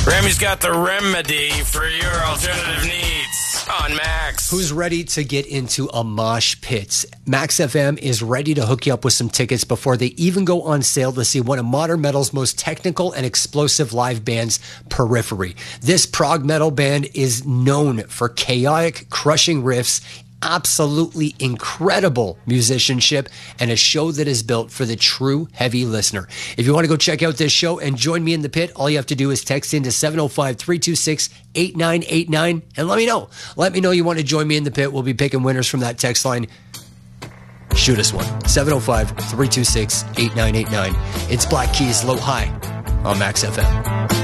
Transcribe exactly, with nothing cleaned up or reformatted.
Remy's got the remedy for your alternative needs on Max. Who's ready to get into a mosh pit? Max F M is ready to hook you up with some tickets before they even go on sale to see one of modern metal's most technical and explosive live bands, Periphery. This prog metal band is known for chaotic, crushing riffs, absolutely incredible musicianship, and a show that is built for the true heavy listener. If you want to go check out this show and join me in the pit, all you have to do is text into seven oh five, three two six, eight nine eight nine and let me know. Let me know you want to join me in the pit. We'll be picking winners from that text line. Shoot us one. seven oh five, three two six, eight nine eight nine. It's Black Keys Low High on Max F M.